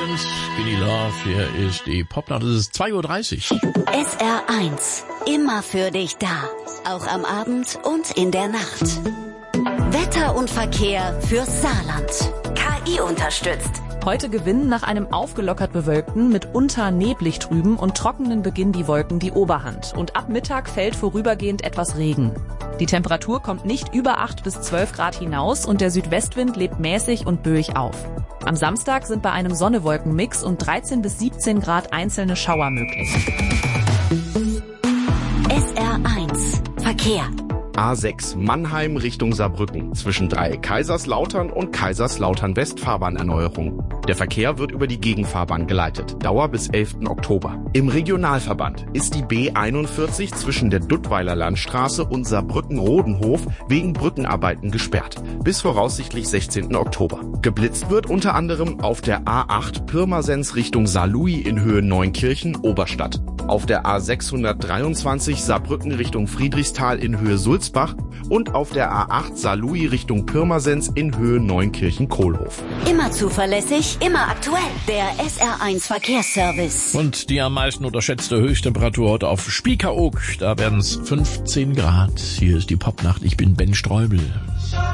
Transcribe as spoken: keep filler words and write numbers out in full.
Morgens, Skinny Love, hier ist die Popnacht, es ist zwei Uhr dreißig. S R eins, immer für dich da, auch am Abend und in der Nacht. Wetter und Verkehr fürs Saarland. K I unterstützt. Heute gewinnen nach einem aufgelockert bewölkten, mitunter neblig trüben und trockenen Beginn die Wolken die Oberhand. Und ab Mittag fällt vorübergehend etwas Regen. Die Temperatur kommt nicht über acht bis zwölf Grad hinaus und der Südwestwind lebt mäßig und böig auf. Am Samstag sind bei einem Sonne-Wolken-Mix und dreizehn bis siebzehn Grad einzelne Schauer möglich. S R eins, Verkehr. A sechs Mannheim Richtung Saarbrücken zwischen Dreieck Kaiserslautern und Kaiserslautern West Fahrbahnerneuerung. Der Verkehr wird über die Gegenfahrbahn geleitet. Dauer bis elften Oktober. Im Regionalverband ist die B einundvierzig zwischen der Duttweiler Landstraße und Saarbrücken-Rodenhof wegen Brückenarbeiten gesperrt. Bis voraussichtlich sechzehnten Oktober. Geblitzt wird unter anderem auf der A acht Pirmasens Richtung Saarlouis in Höhe Neunkirchen Oberstadt. Auf der A sechshundertdreiundzwanzig Saarbrücken Richtung Friedrichsthal in Höhe Sulzbach und auf der A acht Saarlouis Richtung Pirmasens in Höhe Neunkirchen-Kohlhof. Immer zuverlässig, immer aktuell. Der S R eins Verkehrsservice. Und die am meisten unterschätzte Höchsttemperatur heute auf Spiekeroog, da werden es fünfzehn Grad. Hier ist die Popnacht, ich bin Ben Streubel.